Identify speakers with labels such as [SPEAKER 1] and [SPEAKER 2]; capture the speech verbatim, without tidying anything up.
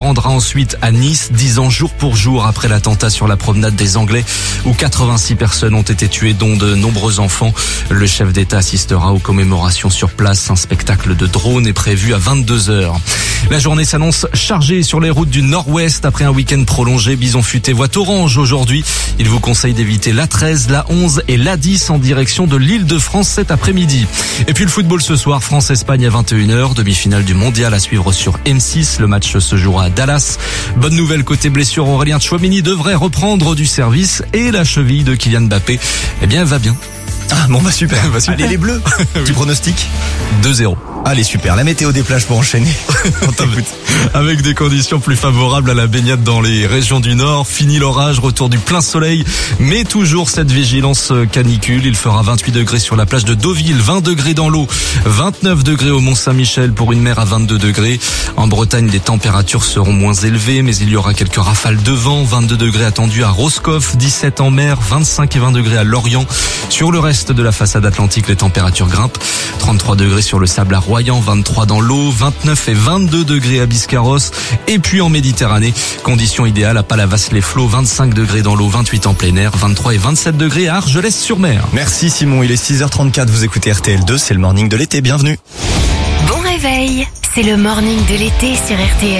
[SPEAKER 1] rendra ensuite à Nice, dix ans jour pour jour après l'attentat sur la promenade des Anglais où quatre-vingt-six personnes ont été tuées, dont de nombreux enfants. Le chef d'État assistera aux commémorations sur place. Un spectacle de drone est prévu à vingt-deux heures. La journée s'annonce chargée sur les routes du nord-ouest après un week-end prolongé. Bison Futé voit orange aujourd'hui. Il vous conseille d'éviter l'A treize, l'A onze et l'A dix en direction de l'Île-de-France cet après-midi. Et puis le football ce soir, France-Espagne à vingt et une heures, demi-finale du mondial à suivre sur M six. Le match se jouera à Dallas. Bonne nouvelle côté blessure, Aurélien Tchouaméni devrait reprendre du service et la cheville de Kylian Mbappé, eh bien, elle va bien.
[SPEAKER 2] Ah bon bah super,
[SPEAKER 1] bah, super.
[SPEAKER 2] Allez les bleus.
[SPEAKER 1] Oui.
[SPEAKER 2] Tu pronostiques
[SPEAKER 1] deux zéro.
[SPEAKER 2] Allez super, la météo des plages pour enchaîner. On t'écoute.
[SPEAKER 1] Avec des conditions plus favorables à la baignade dans les régions du nord. Fini l'orage, retour du plein soleil, mais toujours cette vigilance canicule. Il fera vingt-huit degrés sur la plage de Deauville, vingt degrés dans l'eau, vingt-neuf degrés au Mont-Saint-Michel pour une mer à vingt-deux degrés. En Bretagne, les températures seront moins élevées, mais il y aura quelques rafales de vent. vingt-deux degrés attendus à Roscoff, dix-sept en mer, vingt-cinq et vingt degrés à Lorient. Sur le reste de la façade atlantique, les températures grimpent. trente-trois degrés sur le sable à Royan, vingt-trois dans l'eau, vingt-neuf et vingt-deux degrés à Biscarrosse. Et puis en Méditerranée, conditions idéales à Palavas-les-Flots, vingt-cinq degrés dans l'eau, vingt-huit en plein air, vingt-trois et vingt-sept degrés à Argelès-sur-Mer.
[SPEAKER 2] Merci Simon, il est six heures trente-quatre, vous écoutez R T L deux, c'est le morning de l'été, bienvenue.
[SPEAKER 3] Bon réveil, c'est le morning de l'été sur R T L.